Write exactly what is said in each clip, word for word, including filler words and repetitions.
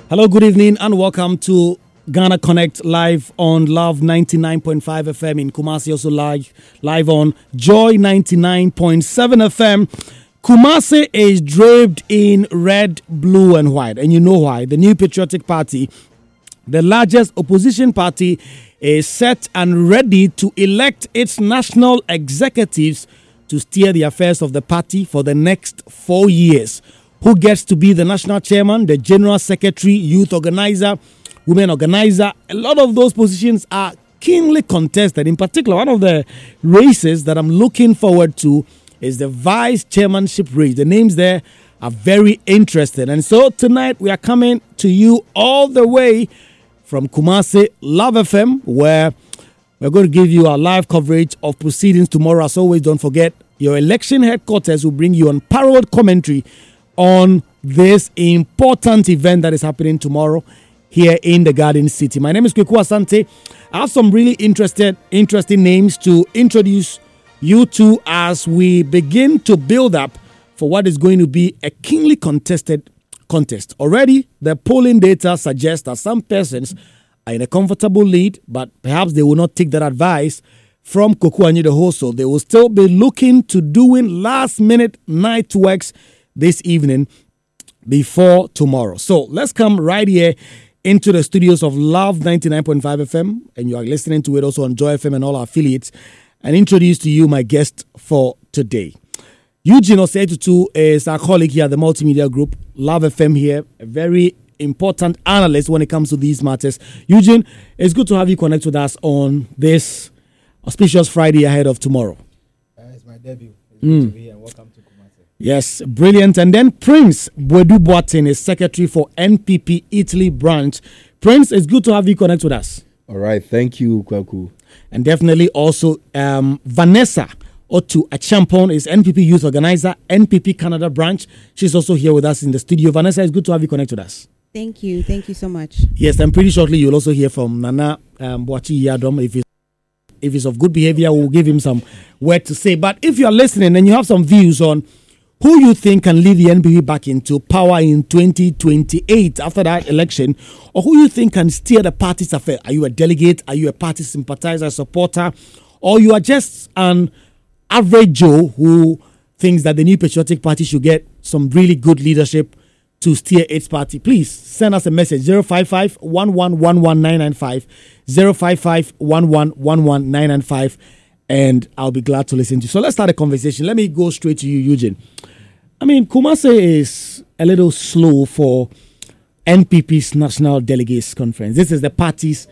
Hello, good evening, and welcome to Ghana Connect live on Love ninety-nine point five F M in Kumasi, also live, live on Joy ninety-nine point seven F M. Kumasi is draped in red, blue, and white, and you know why. The New Patriotic Party, the largest opposition party, is set and ready to elect its national executives to steer the affairs of the party for the next four years. Who gets to be the national chairman, the general secretary, youth organizer, women organizer? A lot of those positions are keenly contested. In particular, one of the races that I'm looking forward to is the vice chairmanship race. The names there are very interesting. And so tonight we are coming to you all the way from Kumasi, Love F M, where we're going to give you our live coverage of proceedings tomorrow. As always, don't forget, your election headquarters will bring you unparalleled commentary on this important event that is happening tomorrow here in the Garden City. My name is Kweku Asante. I have some really interested, interesting names to introduce you to as we begin to build up for what is going to be a keenly contested contest. Already, the polling data suggests that some persons are in a comfortable lead, but perhaps they will not take that advice from Koku Anyi so they will still be looking to doing last-minute night works this evening before tomorrow. So let's come right here into the studios of Love ninety-nine point five F M, and you are listening to it also on Joy F M and all our affiliates, and introduce to you my guest for today. Eugene Osei-Tutu is our colleague here at the multimedia group, Love F M here, a very important analyst when it comes to these matters. Eugene, it's good to have you connect with us on this auspicious Friday ahead of tomorrow. Uh, it's my debut. It's Mm. good to be here. Welcome to Kumasi. Yes, brilliant. And then Prince Boadu Boateng is secretary for N P P Italy branch. Prince, it's good to have you connect with us. All right, thank you, Kwaku. And definitely also um, Vanessa Otu Achampon is N P P youth organizer, N P P Canada branch. She's also here with us in the studio. Vanessa, it's good to have you connect with us. Thank you. Thank you so much. Yes, and pretty shortly you'll also hear from Nana um, Boachi Yadom. If it's, if it's of good behavior, we'll give him some word to say. But if you're listening and you have some views on who you think can lead the N P P back into power in twenty twenty-eight after that election, or who you think can steer the party's affair? Are you a delegate? Are you a party sympathizer, supporter? Or you are just an average Joe who thinks that the New Patriotic Party should get some really good leadership to steer its party? Please send us a message, zero five five, one one one one, nine nine five, zero five five, one one one one, nine nine five, and I'll be glad to listen to you. So let's start a conversation. Let me go straight to you, Eugene. I mean, Kumasi is a little slow for N P P's National Delegates Conference. This is the party's,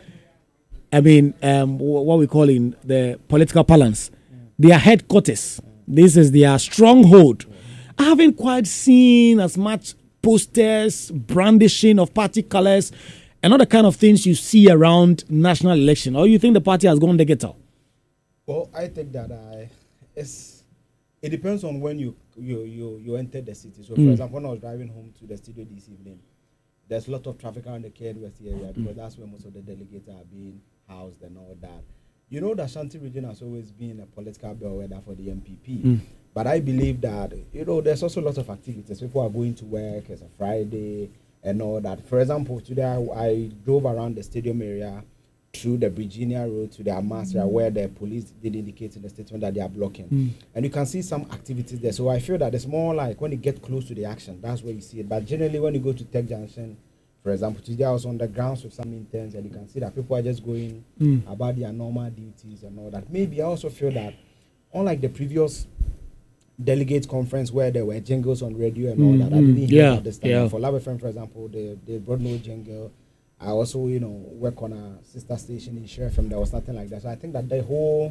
I mean, um, what we call in the political balance, their headquarters. This is their stronghold. I haven't quite seen as much posters, brandishing of party colors, and all the kind of things you see around national election. Or you think the party has gone digital? Well, I think that I, it's, it depends on when you you you, you enter the city. So, for Mm. example, when I was driving home to the studio this evening, there's a lot of traffic around the K N West area because that's where most of the delegates are being housed and all that. You know, the Ashanti region has always been a political bellwether for the N P P. Mm. But I believe that, you know, there's also lots of activities. People are going to work, it's a Friday and all that. For example, today I, I drove around the stadium area through the Virginia Road to the Amasra, mm. where the police did indicate in the statement that they are blocking. Mm. And you can see some activities there. So I feel that it's more like when you get close to the action, that's where you see it. But generally, when you go to Tech Junction, for example, today I was on the grounds with some interns, and you can see that people are just going mm. about their normal duties and all that. Maybe I also feel that, unlike the previous delegate conference where there were jingles on radio and all mm, that, I didn't hear yeah, that this time. yeah. For Love F M, for example, they, they brought no jingle. I also, you know, work on a sister station in Share F M. There was nothing like that. So I think that the whole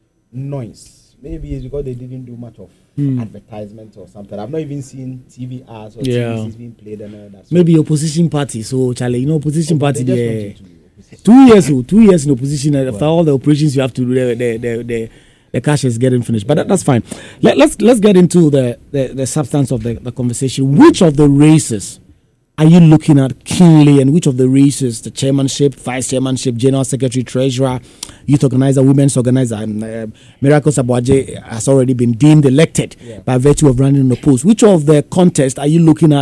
noise, maybe it's because they didn't do much of mm. advertisement or something. I've not even seen T V ads or yeah. T V Cs being played and all that. So maybe opposition party. So, Charlie, you know, opposition oh, party, they there. Two years, oh, two years in opposition. After well. all the operations you have to do, the the the, the, the cash is getting finished. But that, that's fine. Let, let's let's get into the, the, the substance of the, the conversation. Which of the races are you looking at keenly, and which of the races, the chairmanship, vice chairmanship, general secretary, treasurer, youth organizer, women's organizer, and uh, Miracle Sabuaje has already been deemed elected yeah. by virtue of running the post? Which of the contests are you looking at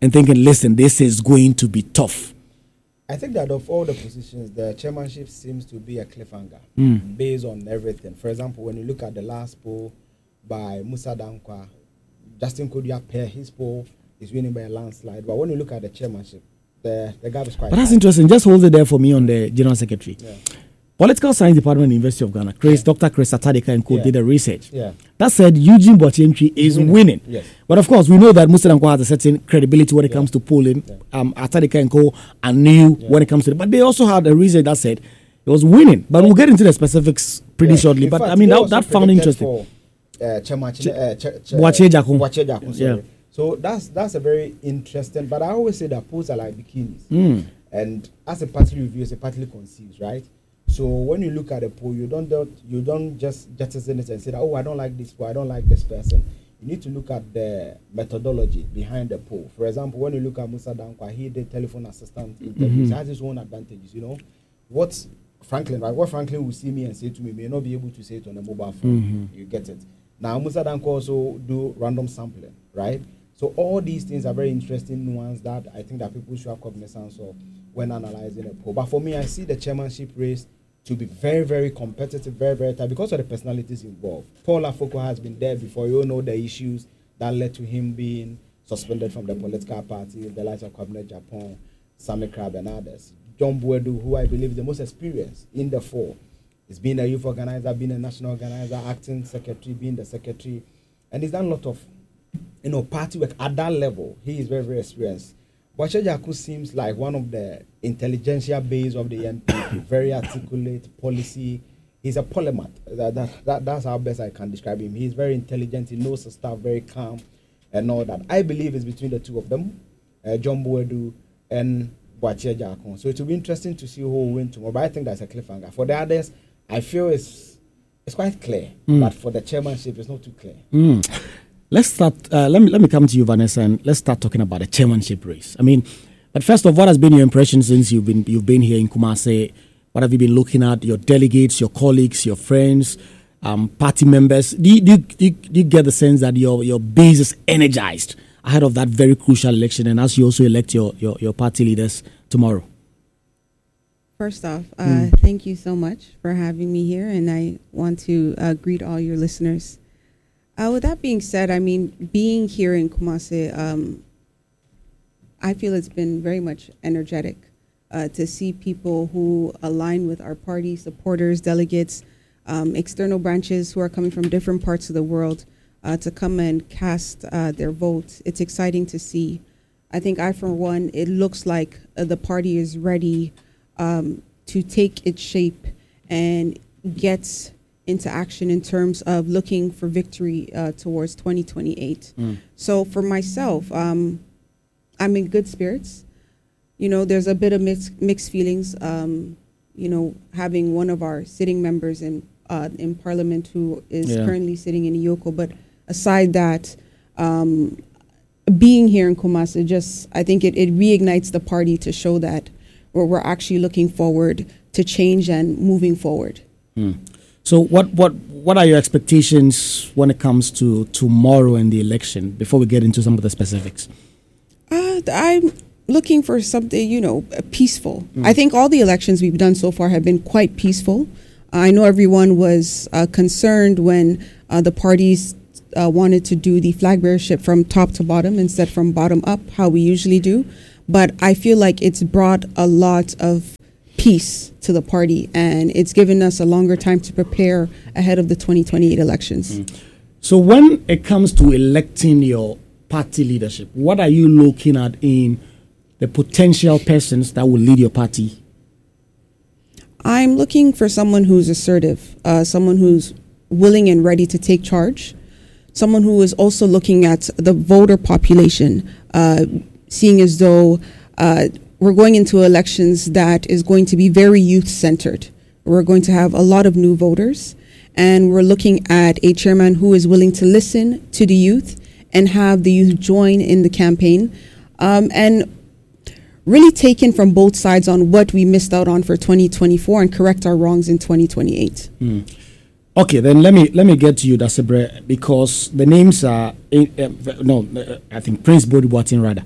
and thinking, listen, this is going to be tough? I think that of all the positions, the chairmanship seems to be a cliffhanger Mm. based on everything. For example, when you look at the last poll by Musa Dankwa, Justin Kodia pair, his poll is winning by a landslide. But when you look at the chairmanship, the, the gap is quite But that's high. interesting. Just hold it there for me on the General Secretary. Yeah. Political Science Department, University of Ghana. Chris, Yeah. Doctor Chris Atadika and co Yeah. did a research. Yeah. That said Eugene Botientry is winning. Winning. Yes. But of course, we know that Musa Dankwa has a certain credibility when it Yeah. comes to polling. Yeah. Um, Atadika and co are new Yeah. when it comes to it. But they also had a research that said it was winning. But we'll get into the specifics pretty Yeah. shortly. In But fact, I mean, they that, also that found predicted interesting. For, uh, Chairman, Ch- uh, ch- ch- Boakye Jakun. Boakye Jakun, sorry. Yeah. So that's that's a very interesting. But I always say that polls are like bikinis. Mm. And as a party review, it's a partly conceives, right? So when you look at a poll, you don't don't you don't just jettison it and say, oh, I don't like this poll, I don't like this person. You need to look at the methodology behind the poll. For example, when you look at Musa Dankwa, he did telephone assistant interviews. He has his own advantages, you know. What Franklin, right? What Franklin will see me and say to me may not be able to say it on a mobile phone. You get it. Now Musa Dankwa also do random sampling, right? So all these things are very interesting nuances that I think that people should have cognizance of when analyzing a poll. But for me, I see the chairmanship race to be very, very competitive, very, very tight because of the personalities involved. Paul Afoko has been there before. You all know the issues that led to him being suspended from the political party, the likes of Cabinet Japan, Sammy Crab and others. John Buedu, who I believe is the most experienced in the four, is being a youth organizer, being a national organizer, acting secretary, being the secretary. And he's done a lot of you know, party work at that level. He is very, very experienced. Boakye Jakun seems like one of the intelligentsia base of the M P P, very articulate policy. He's a polymath. That, that, that, that's how best I can describe him. He's very intelligent. He knows the stuff, very calm and all that. I believe it's between the two of them, uh, John Buedu and Boakye Jakun. So it will be interesting to see who will win tomorrow. But I think that's a cliffhanger. For the others, I feel it's it's quite clear. Mm. But for the chairmanship, it's not too clear. Mm. Let's start. Uh, let me let me come to you, Vanessa, and let's start talking about the chairmanship race. I mean, but first of all, what has been your impression since you've been you've been here in Kumasi? What have you been looking at? Your delegates, your colleagues, your friends, um, party members. Do you, do, you, do, you, do you get the sense that your your base is energized ahead of that very crucial election, and as you also elect your your, your party leaders tomorrow? First off, uh, Mm. thank you so much for having me here, and I want to uh, greet all your listeners. Uh, with that being said, I mean, being here in Kumasi, um, I feel it's been very much energetic uh, to see people who align with our party, supporters, delegates, um, external branches who are coming from different parts of the world uh, to come and cast uh, their votes. It's exciting to see. I think I, for one, it looks like uh, the party is ready um, to take its shape and get into action in terms of looking for victory uh, towards twenty twenty-eight. Mm. So for myself, um, I'm in good spirits. You know, there's a bit of mixed, mixed feelings, um, you know, having one of our sitting members in uh, in Parliament who is Yeah. currently sitting in Iyoko. But aside that, um, being here in Kumasi, just I think it, it reignites the party to show that we're, we're actually looking forward to change and moving forward. Mm. So what, what what are your expectations when it comes to tomorrow and the election before we get into some of the specifics? Uh, I'm looking for something, you know, uh, peaceful. Mm. I think all the elections we've done so far have been quite peaceful. I know everyone was uh, concerned when uh, the parties uh, wanted to do the flag bearership from top to bottom instead from bottom up, how we usually do. But I feel like it's brought a lot of peace to the party, and it's given us a longer time to prepare ahead of the twenty twenty-eight elections. Mm. So when it comes to electing your party leadership, what are you looking at in the potential persons that will lead your party? I'm looking for someone who's assertive, uh, someone who's willing and ready to take charge, someone who is also looking at the voter population, uh, seeing as though uh, we're going into elections that is going to be very youth-centered. We're going to have a lot of new voters, and we're looking at a chairman who is willing to listen to the youth and have the youth join in the campaign, um, and really taken from both sides on what we missed out on for twenty twenty-four and correct our wrongs in twenty twenty-eight. Mm. Okay, then let me let me get to you, Dasebre, because the names are in, uh, no, uh, I think Prince Bodi Boateng rather.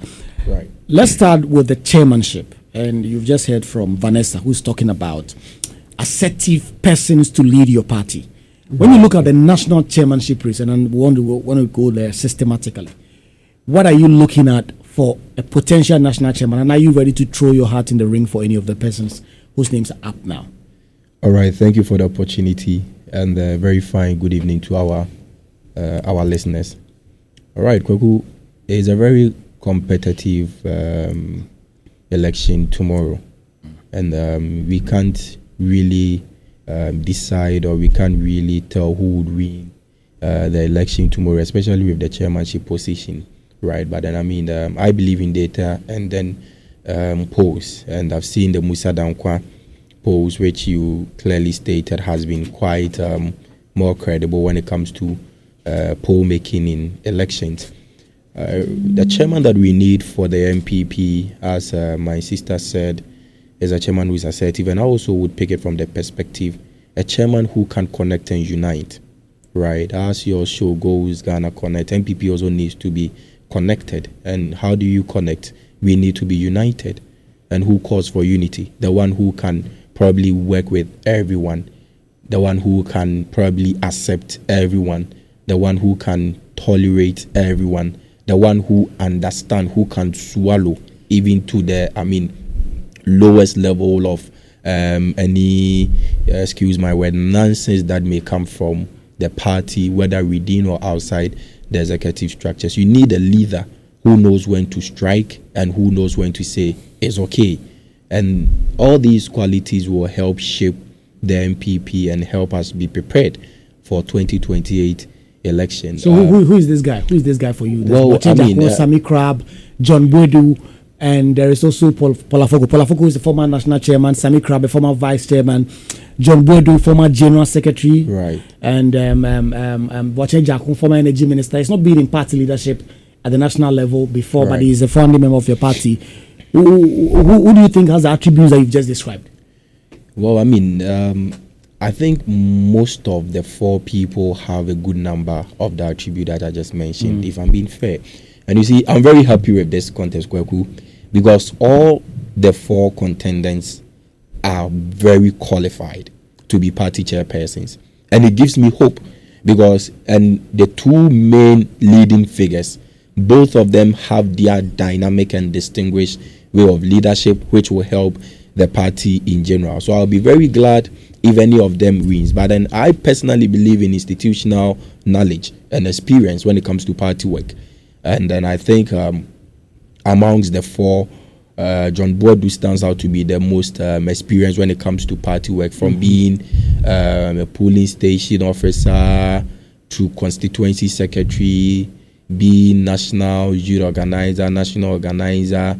Right. Let's start with the chairmanship. And you've just heard from Vanessa, who's talking about assertive persons to lead your party. When you look at the national chairmanship race, and we want to go, want to go there systematically, what are you looking at for a potential national chairman? And are you ready to throw your hat in the ring for any of the persons whose names are up now? All right. Thank you for the opportunity, and uh, very fine good evening to our uh, our listeners. All right, Kwaku, is a very competitive um, election tomorrow, and um, we can't really um, decide, or we can't really tell who would win uh, the election tomorrow, especially with the chairmanship position, right? But then I mean, um, I believe in data and then um, polls, and I've seen the Musa Dankwa polls, which you clearly stated has been quite um, more credible when it comes to uh, poll making in elections. Uh, the chairman that we need for the M P P, as uh, my sister said, is a chairman who is assertive, and I also would pick it from the perspective, a chairman who can connect and unite, right? As your show goes, Ghana Connect, M P P also needs to be connected. And how do you connect? We need to be united. And who calls for unity? The one who can probably work with everyone, the one who can probably accept everyone, the one who can tolerate everyone, the one who understand, who can swallow even to the, I mean, lowest level of um, any, uh, excuse my word, nonsense that may come from the party, whether within or outside the executive structures. You need a leader who knows when to strike and who knows when to say it's okay. And all these qualities will help shape the M P P and help us be prepared for twenty twenty-eight elections. So uh, who, who is this guy? Who is this guy for you? There's well, Boche I mean, Jacko, uh, Sammy Crab, John Boadu, and there is also Paul Polafogo. Polafogo is the former national chairman, Sammy Crab, the former vice chairman, John Boadu, former general secretary, right, and um, um, um, um, Boche Jacko, former energy minister. He's not been in party leadership at the national level before, right, but he is a founding member of your party. Who, who, who do you think has the attributes that you've just described? Well, I mean, um, I think most of the four people have a good number of the attribute that I just mentioned, mm. if I'm being fair. And you see, I'm very happy with this contest, Kwaku, because all the four contenders are very qualified to be party chairpersons. And it gives me hope because, and the two main leading figures, both of them have their dynamic and distinguished way of leadership, which will help the party in general. So I'll be very glad if any of them wins. But then I personally believe in institutional knowledge and experience when it comes to party work. And then I think um, amongst the four, uh, John Boadu stands out to be the most um, experienced when it comes to party work, from mm-hmm. being um, a polling station officer to constituency secretary, being national youth organizer, national organizer,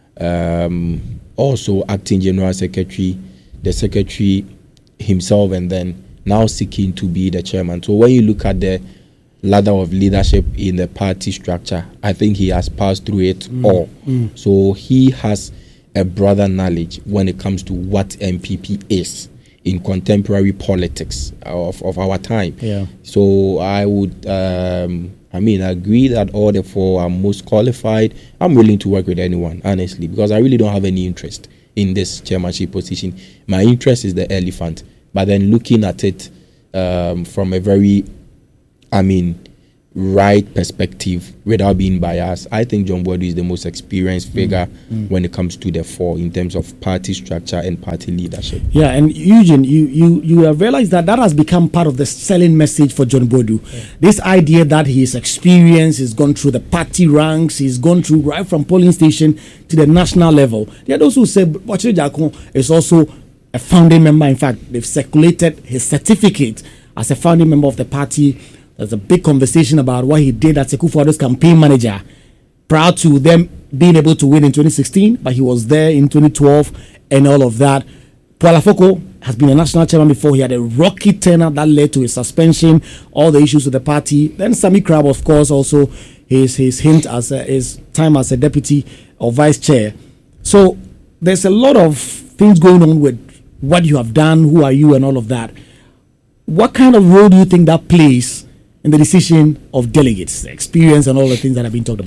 um, also acting general secretary, the secretary himself, and then now seeking to be the chairman. So when you look at the ladder of leadership in the party structure, I think he has passed through it mm. all. Mm. So he has a broader knowledge when it comes to what M P P is in contemporary politics of, of our time. Yeah. So I would, um, I mean, agree that all the four are most qualified. I'm willing to work with anyone, honestly, because I really don't have any interest in this chairmanship position. My interest is the elephant. But then looking at it um, from a very, I mean, right perspective without being biased, I think John Boadu is the most experienced figure mm, mm. when it comes to the four in terms of party structure and party leadership. Yeah, and Eugene, you you you have realized that that has become part of the selling message for John Boadu. Yeah. This idea that he is experienced, he's gone through the party ranks, he's gone through right from polling station to the national level. There are those who say Boche Jacko is also a founding member. In fact, they've circulated his certificate as a founding member of the party. There's a big conversation about what he did as Akufo-Addo's campaign manager prior to them being able to win in twenty sixteen, but he was there in twenty twelve and all of that. Polafogo has been a national chairman before. He had a rocky tenure that led to his suspension, all the issues with the party. Then Sammy Crab, of course, also his his hint as a, his time as a deputy or vice chair. So there's a lot of things going on with what you have done, who are you, and all of that. What kind of role do you think that plays in the decision of delegates, the experience and all the things that have been talked about?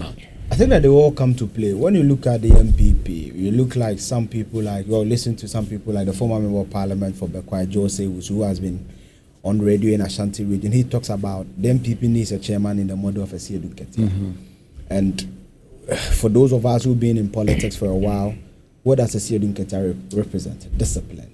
I think that they all come to play. When you look at the M P P, you look like some people like, well, listen to some people like the former member of parliament for Bekwai, Jose, who has been on radio in Ashanti region. He talks about the M P P needs a chairman in the model of a Seydou Ketia. Mm-hmm. And for those of us who've been in politics for a while, what does a Seydou Ketia re- represent? Discipline,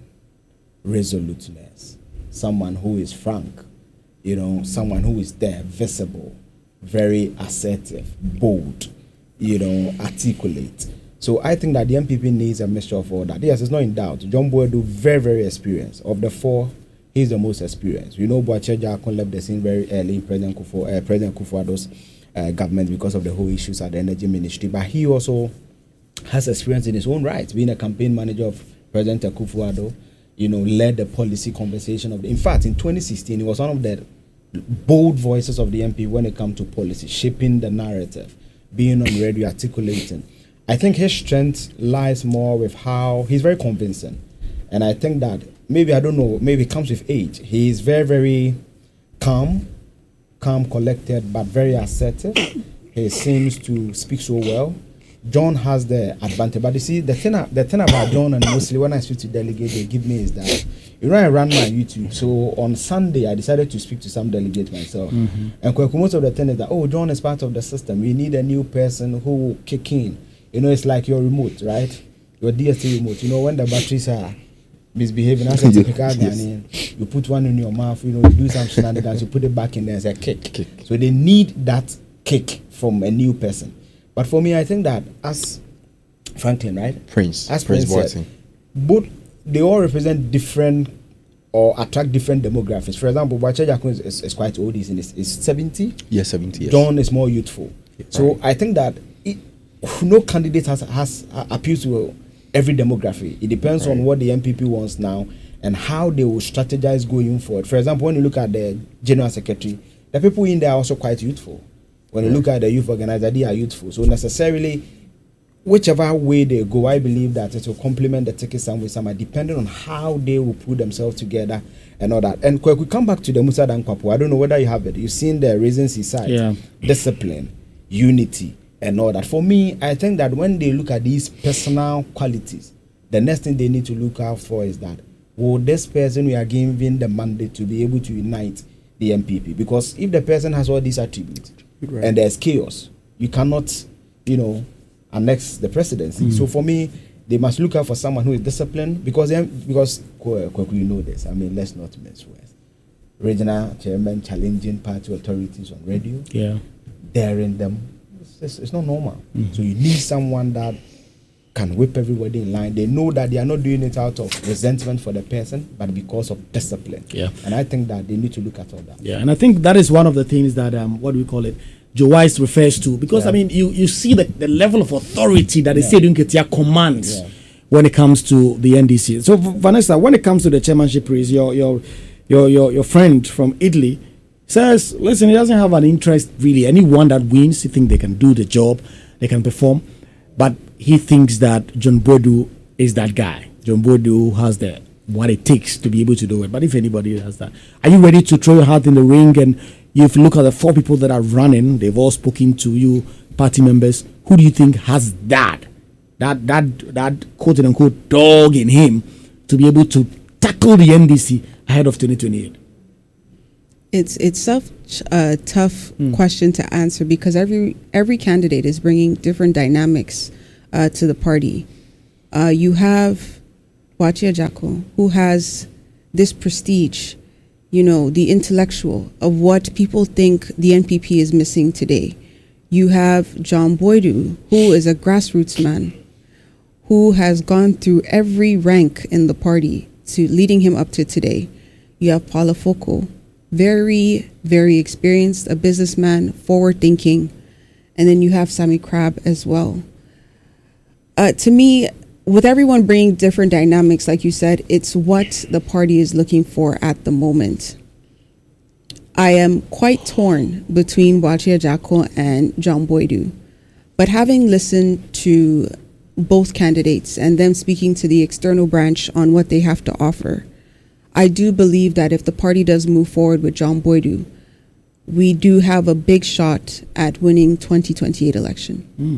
resoluteness, someone who is frank, you know, someone who is there, visible, very assertive, bold, you know, articulate. So I think that the M P P needs a mixture of all that. Yes, it's not in doubt. John Boadu, very, very experienced. Of the four, he's the most experienced. We know Boakye Agyarko left the scene very early in President Kufuor, uh, President Kufuor's uh, government because of the whole issues at the Energy Ministry. But he also has experience in his own right, being a campaign manager of President Kufuor, you know, led the policy conversation of the... In fact, in twenty sixteen, he was one of the bold voices of the M P when it comes to policy, shaping the narrative, being on radio, articulating. I think his strength lies more with how he's very convincing. And I think that maybe, I don't know, maybe it comes with age. He is very, very calm, calm, collected, but very assertive. He seems to speak so well. John has the advantage. But you see, the thing, the thing about John, and mostly when I speak to delegates, they give me is that, you know, I ran my YouTube. So on Sunday, I decided to speak to some delegates myself. Mm-hmm. And most of the thing is that, oh, John is part of the system. We need a new person who will kick in. You know, it's like your remote, right? Your D S T remote. You know, when the batteries are misbehaving, as a typical Ghanaian, you put one in your mouth, you know, you do some shenanigans, you put it back in there, it's a kick. kick. So they need that kick from a new person. But for me, I think that as Franklin, right? Prince. As Prince Prince said, both, they all represent different or attract different demographics. For example, Boakye Agyarko is, is, is quite old. He's in his is seventy. Yes, seventy. Yes. John is more youthful. Yeah, so right. I think that it, no candidate has, has uh, appeals to every demography. It depends right. on what the M P P wants now and how they will strategize going forward. For example, when you look at the General Secretary, the people in there are also quite youthful. When you look at the youth organizer, they are youthful. So necessarily, whichever way they go, I believe that it will complement the ticket some way, some depending on how they will put themselves together and all that. And when we come back to the Musa Dankwapo, I don't know whether you have it. You've seen the reasons he cites, yeah. discipline, unity, and all that. For me, I think that when they look at these personal qualities, the next thing they need to look out for is that, will this person we are giving the mandate to be able to unite the M P P? Because if the person has all these attributes, right. and there's chaos, you cannot, you know, annex the presidency. Mm. So for me, they must look out for someone who is disciplined, because because you know this. I mean, let's not mess with regional chairman challenging party authorities on radio, yeah, daring them. It's, it's, it's not normal. Mm. So you need someone that can whip everybody in line. They know that they are not doing it out of resentment for the person, but because of discipline. Yeah. And I think that they need to look at all that. Yeah, and I think that is one of the things that, um, what do we call it, Joe Wise refers to. Because, yeah. I mean, you, you see the, the level of authority that the yeah. Seydou Ketia commands yeah. when it comes to the N D C. So, Vanessa, when it comes to the chairmanship race, your, your, your, your, your friend from Italy says, listen, he doesn't have an interest really. Anyone that wins, he thinks they can do the job, they can perform. But he thinks that John Boadu is that guy. John Boadu has the what it takes to be able to do it. But if anybody has that, are you ready to throw your hat in the ring? And if you look at the four people that are running, they've all spoken to you, party members. Who do you think has that, that, that, that quote unquote dog in him to be able to tackle the N D C ahead of twenty twenty-eight? It's it's such a tough mm. question to answer, because every every candidate is bringing different dynamics uh, to the party. Uh, you have Boakye Agyarko, who has this prestige, you know, the intellectual of what people think the N P P is missing today. You have John Boadu, who is a grassroots man, who has gone through every rank in the party to leading him up to today. You have Paula Foko, very, very experienced, a businessman, forward-thinking. And then you have Sammy Crab as well. Uh, to me, with everyone bringing different dynamics, like you said, it's what the party is looking for at the moment. I am quite torn between Boakye Agyarko and John Boadu. But having listened to both candidates and them speaking to the external branch on what they have to offer, I do believe that if the party does move forward with John Boadu, we do have a big shot at winning twenty twenty-eight election. Mm.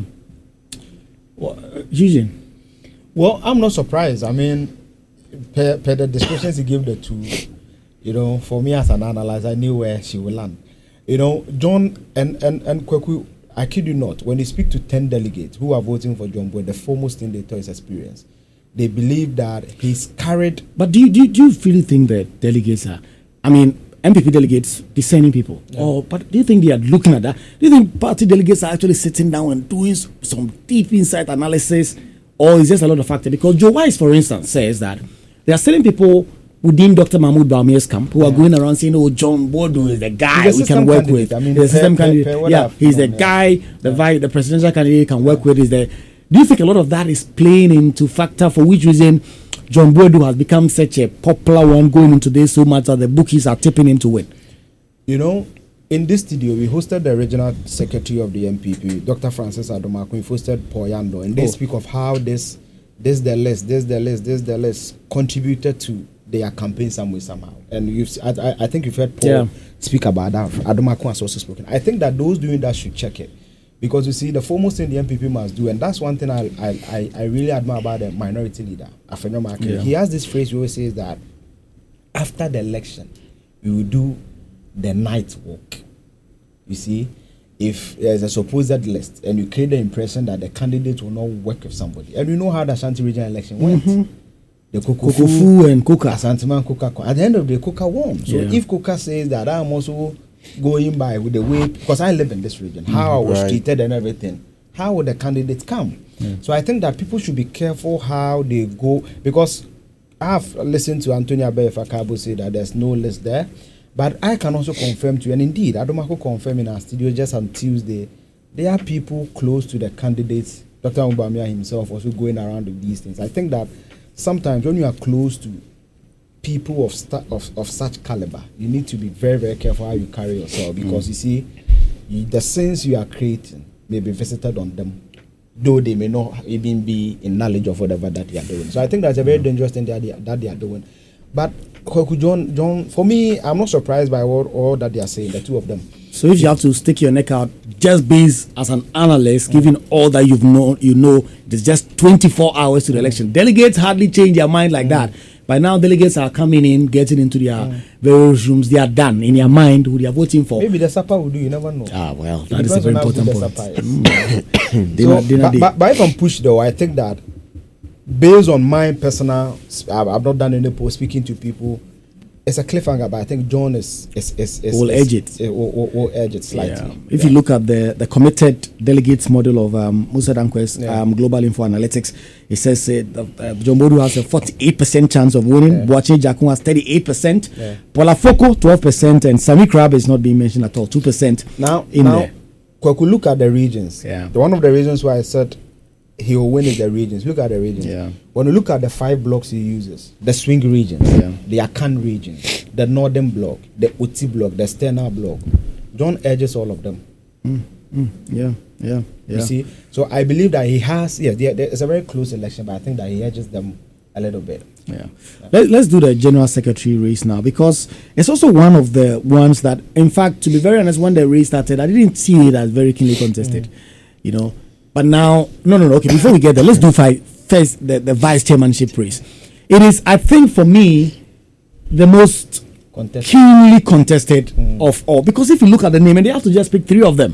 Well, uh, Eugene? Well, I'm not surprised. I mean, per, per the descriptions he gave the two, you know, for me as an analyst, I knew where she will land. You know, John and, and, and Kweku, I kid you not, when you speak to ten delegates who are voting for John Boy, the foremost thing they tell is experience. They believe that he's carried. But do you, do you, do you really think that delegates are, I mean, M P P delegates, discerning people? Yeah. Or, but do you think they are looking at that? Do you think party delegates are actually sitting down and doing some deep insight analysis? Or is just a lot of factors? Because Joe Wise, for instance, says that there are certain people within Doctor Mahmoud Baumia's camp who yeah. are going around saying, oh, John Boadu is the guy we can work with. I mean, the system candidate. Yeah, he's the guy, the, yeah. vice, the presidential candidate can work yeah. with. Is the, do you think a lot of that is playing into factor for which reason John Boadu has become such a popular one going into this so much that the bookies are tipping him to win? You know, in this studio, we hosted the regional secretary of the M P P, Doctor Francis Adomako. We hosted Paul Yando, and they oh. speak of how this, this the list, this the list, this the list contributed to their campaign some way somehow. And you've, I, I think you've heard Paul yeah. speak about that. Adomako has also spoken. I think that those doing that should check it, because you see, the foremost thing the M P P must do, and that's one thing I I, I, I really admire about the minority leader, Afenyo Markin. Yeah. He has this phrase he always says that after the election, we will do the night walk. You see, if there's a supposed list and you create the impression that the candidate will not work with somebody, and you know how the Ashanti regional election went. Mm-hmm. The Kokofu and Kuka. Asanteman Kuka. At the end of the day, Kuka won. So yeah. if Kuka says that I'm also going by with the way, because I live in this region, mm-hmm. how I was right. treated and everything, how would the candidates come? Yeah. So I think that people should be careful how they go, because I've listened to Antonia Beyefakabo say that there's no list there. But I can also confirm to you, and indeed, Adomako confirmed in our studio just on Tuesday, there are people close to the candidates, Doctor Mbamia himself also going around with these things. I think that sometimes when you are close to people of, sta- of, of such caliber, you need to be very, very careful how you carry yourself, because mm. you see, you, the sins you are creating may be visited on them, though they may not even be in knowledge of whatever that they are doing. So I think that's a very mm. dangerous thing that they, are, that they are doing. But John, John, for me, I'm not surprised by all, all that they are saying, the two of them. So if you have to stick your neck out, just based as an analyst, mm. given all that you've known, you know, there's just twenty-four hours to the election. Delegates hardly change their mind like mm. that. By now, delegates are coming in, getting into their mm. various rooms. They are done in their mind who they are voting for. Maybe the supper will do, you never know. Ah, well, that is a very important point. Mm. dinner, so, dinner but, but, but if I'm pushed, though, I think that based on my personal, I've, I've not done any post speaking to people. It's a cliffhanger, but I think John is is is, is will edge it. Will, will edge it slightly. Yeah. If yeah. you look at the, the committed delegates model of um, Musa Danquest, yeah. um, Global Info Analytics, it says uh, uh, John Boadu has a forty-eight percent chance of winning. Yeah. Boache Jakun has thirty-eight percent. Yeah. Paula Foko twelve percent, and Sami Crab is not being mentioned at all, two percent. Now, in now, there. Kwaku, look at the regions. Yeah. The one of the reasons why I said he will win is the regions. Look at the regions. Yeah. When you look at the five blocks he uses, the swing regions, yeah. the Akan region, the northern block, the Uti block, the Stena block, John edges all of them. Mm, mm, yeah, yeah, yeah. You see? So I believe that he has, yes, yeah, it's a very close election, but I think that he edges them a little bit. Yeah. yeah. Let, let's do the general secretary race now, because it's also one of the ones that, in fact, to be very honest, when the race started, I didn't see it as very keenly contested, mm. you know. But now, no, no, no, okay, before we get there, let's do five, first the, the vice chairmanship race. It is, I think, for me, the most contested. keenly contested mm. of all. Because if you look at the name, and they have to just pick three of them.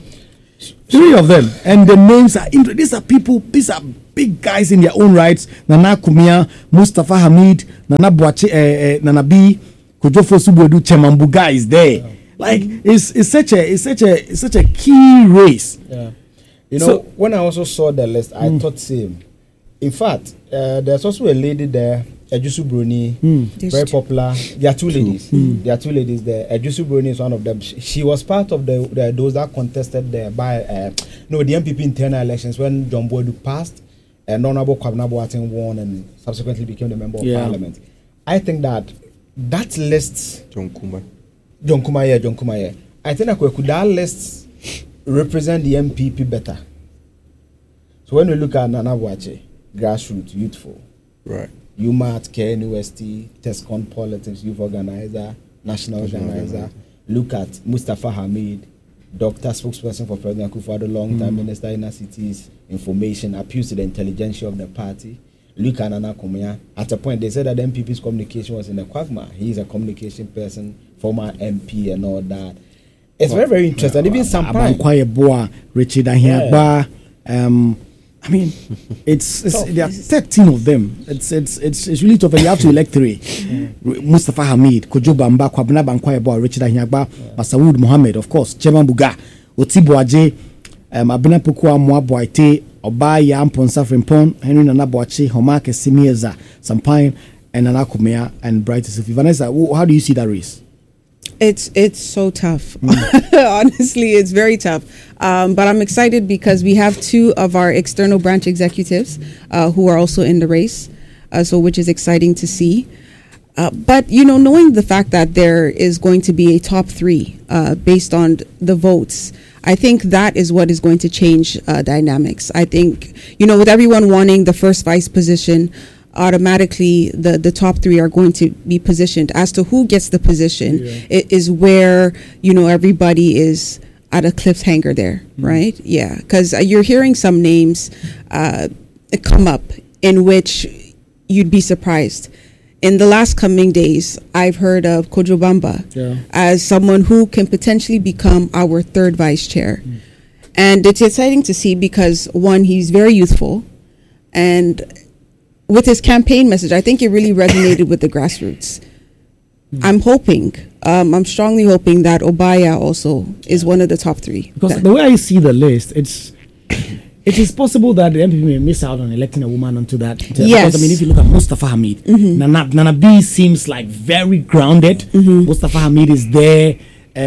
Three of them. And the names are, these are people, these are big guys in their own rights. Nana Kumia, Mustafa Hamid, Nana Boache, uh, uh, Nana B, Kojofo Subodu, Chairman Buga is there. Yeah. Like, it's, it's, such a, it's, such a, it's such a key race. Yeah. You know, so, when I also saw the list, I mm. thought same. In fact, uh, there's also a lady there, Ejusu Bruni, mm. very popular. There are two ladies. Mm. There are two ladies there. Ejusu Bruni is one of them. She, she was part of the, the those that contested there by uh, no the M P P internal elections when John Boadu passed, and Honorable Kwabena Boateng won and subsequently became the member of yeah. parliament. I think that that list, John Kuma, John Kuma, yeah, John Kuma, yeah. I think that could that list represent the M P P better. So when we look at Nana Boache, grassroots, youthful, right? U M A T, K N U S T, TESCON Politics, Youth Organizer, National, National Organizer, Look at Mustafa Hamid, doctor, spokesperson for President Akufo-Addo, long-time mm. minister, inner cities, information, appeals to the intelligentsia of the party. Look at Nana Kumia. At a point, they said that the M P P's communication was in a quagmire. He's a communication person, former M P and all that. It's well, very, very interesting. Yeah, even some Boa, Richard Ahiagba, um I mean, it's, it's there are thirteen of them. It's it's it's it's really tough. And you have to elect three: mm. Mustafa Hamid, Kojo Bamba, Kwabena Bankwayabo, Richard Ahiagba, yeah. Masawood Mohammed, of course, Chairman Buga, Otibo Aje, um, Abena Pukua Moaboite, Oba Yampon Safrimpon, Henry Nana Boache, Homake Simieza, Sampine, and Nana Kumea and Bright Sifi. Vanessa, how do you see that race? It's it's so tough. Mm. Honestly, it's very tough. Um, but I'm excited because we have two of our external branch executives uh, who are also in the race, uh, so which is exciting to see. Uh, but, you know, knowing the fact that there is going to be a top three uh, based on the votes, I think that is what is going to change uh, dynamics. I think, you know, with everyone wanting the first vice position, automatically the, the top three are going to be positioned. As to who gets the position, yeah. it is where, you know, everybody is at a cliffhanger there, mm. right? Yeah, because uh, you're hearing some names uh, come up in which you'd be surprised. In the last coming days, I've heard of Kojo Bamba yeah. as someone who can potentially become our third vice chair. Mm. And it's exciting to see because, one, he's very youthful, and with his campaign message, I think it really resonated with the grassroots. Mm. I'm hoping, um, I'm strongly hoping that Obaya also is one of the top three. Because the way I see the list, it's it is possible that the M P P may miss out on electing a woman onto that. Yes. Because, I mean, if you look at Mustafa Hamid, mm-hmm. Nana, Nana B seems like very grounded. Mm-hmm. Mustafa Hamid is there.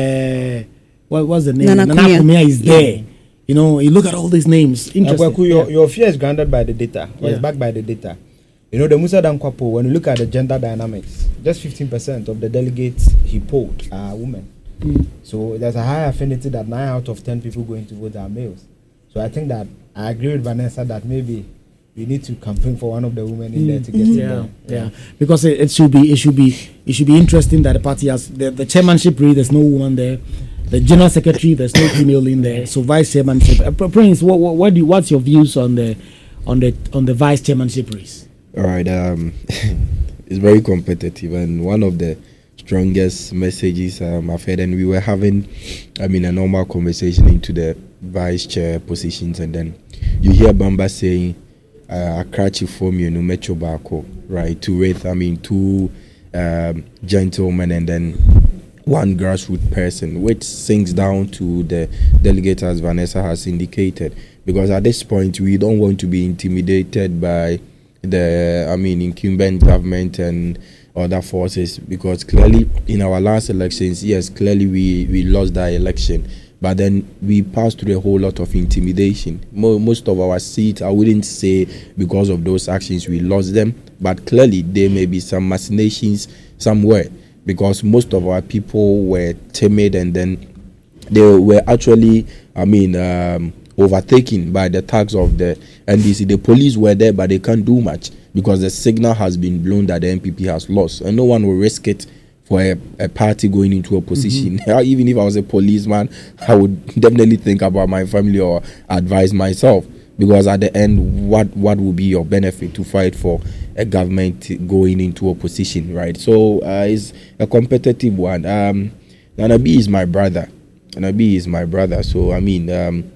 Uh, what was the name? Nana, Nana Kumia. Kumia is there. Yeah. You know, you look at all these names. Interesting. Akweku, your, your fear is grounded by the data, or yeah. it's backed by the data. You know, the Musa Dankwapo, when you look at the gender dynamics, just fifteen percent of the delegates he polled are women. Mm. So there's a high affinity that nine out of ten people going to vote are males. So I think that I agree with Vanessa that maybe we need to campaign for one of the women in mm. there to get mm-hmm. yeah, there. Yeah, yeah. Because it, it should be, it should be, it should be interesting that the party has the, the chairmanship. Really, there's no woman there. The general secretary, there's no female in there. So vice chairmanship. Uh, Prince, what, what, what do you, what's your views on the, on the, on the vice chairmanship race? All right, um, it's very competitive, and one of the strongest messages um, I've heard, and we were having, I mean, a normal conversation into the vice chair positions, and then you hear Bamba saying, uh, "Akrachi form you know Metro Bako," right? Two with, I mean, two um, gentlemen, and then one grassroots person, which sinks down to the delegate, as Vanessa has indicated, because at this point we don't want to be intimidated by the, I mean, incumbent government and other forces, because clearly in our last elections, yes, clearly we, we lost that election, but then we passed through a whole lot of intimidation. Mo- most of our seats, I wouldn't say because of those actions we lost them, but clearly there may be some machinations somewhere, because most of our people were timid, and then they were actually, I mean, um, overtaken by the attacks of the N D C. The police were there, but they can't do much because the signal has been blown that the M P P has lost, and no one will risk it for a, a party going into a position. Mm-hmm. Even if I was a policeman, I would definitely think about my family or advise myself, because at the end, what what will be your benefit to fight for a government going into a position, right? So uh, it's a competitive one. Um, Nana B is my brother. Nana B is my brother. So I mean, um,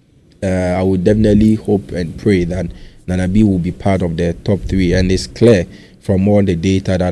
uh, I would definitely hope and pray that Nana B will be part of the top three, and it's clear from all the data that